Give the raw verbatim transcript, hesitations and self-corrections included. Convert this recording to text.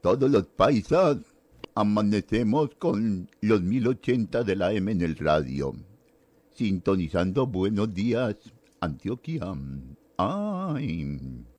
Todos los paisas amanecemos con los mil ochenta de la M en el radio, sintonizando Buenos Días, Antioquia. Ay.